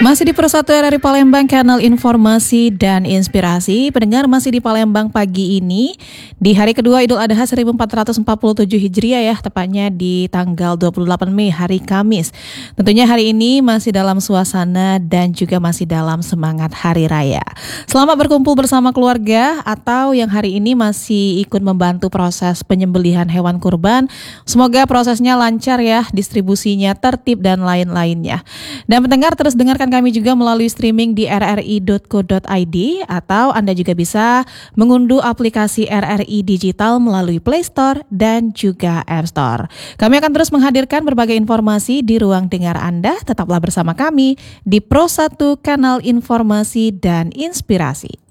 Masih di Persatu RRI Palembang, kanal informasi dan inspirasi. Pendengar, masih di Palembang pagi ini di hari kedua Idul Adha 1447 Hijriah ya, tepatnya di tanggal 28 Mei hari Kamis. Tentunya hari ini masih dalam suasana dan juga masih dalam semangat hari raya. Selamat berkumpul bersama keluarga atau yang hari ini masih ikut membantu proses penyembelihan hewan kurban. Semoga prosesnya lancar ya, distribusinya tertib dan lain-lainnya. Dan pendengar, terus dengarkan kami juga melalui streaming di rri.co.id atau Anda juga bisa mengunduh aplikasi RRI Digital melalui Play Store dan juga App Store. Kami akan terus menghadirkan berbagai informasi di ruang dengar Anda. Tetaplah bersama kami di Pro 1 Kanal Informasi dan Inspirasi.